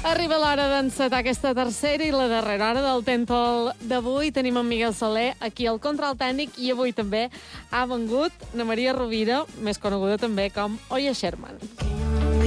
Arriba l'hora d'encetar aquesta tercera i la darrera hora del Tentol d'avui. Tenim en Miguel Soler aquí al control tècnic i avui també ha vengut na Maria Rovira, més coneguda també com Oia Sherman.